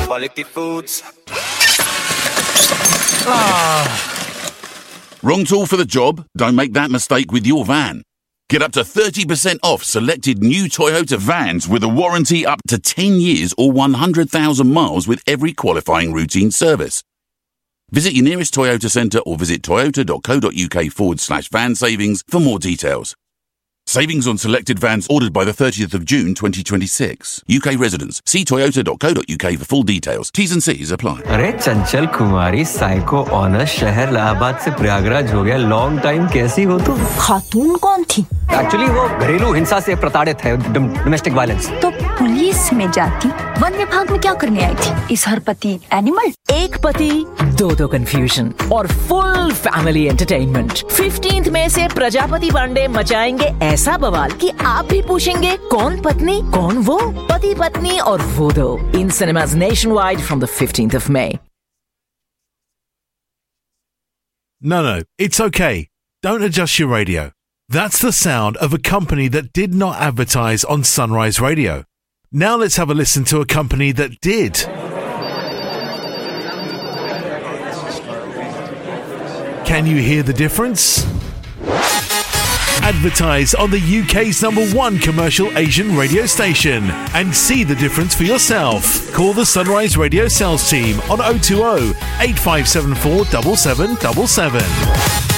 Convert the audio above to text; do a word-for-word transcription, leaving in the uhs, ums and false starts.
quality foods. Wrong tool for the job? Don't make that mistake with your van. Get up to thirty percent off selected new Toyota vans with a warranty up to ten years or one hundred thousand miles with every qualifying routine service. Visit your nearest Toyota centre or visit toyota.co.uk forward slash van savings for more details. Savings on selected vans ordered by the thirtieth of June twenty twenty-six. U K residents. See toyota.co.uk for full details. T's and C's apply. अरे चंचल कुमारी psycho honour शहर इलाहाबाद से प्रयागराज हो गया long time कैसी हो तुम खातून कौन थी एक्चुअली वो घरेलू हिंसा से प्रताड़ित है डोमेस्टिक वायलेंस तो पुलिस में जाती वन विभाग में क्या करने आई थी इस हर पति एनिमल एक पति दो दो कंफ्यूजन और फुल फैमिली एंटरटेनमेंट फिफ्टींथ मई से प्रजापति पांडे मचाएंगे ऐसा बवाल कि आप भी पूछेंगे कौन पत्नी कौन वो पति पत्नी और वो दो इन cinemas nationwide from the fifteenth of May. No, no, it's okay. Don't adjust your radio. That's the sound of a company that did not advertise on Sunrise Radio. Now let's have a listen to a company that did. Can you hear the difference? Advertise on the U K's number one commercial Asian radio station and see the difference for yourself. Call the Sunrise Radio sales team on oh two oh, eight five seven four, seven seven seven seven.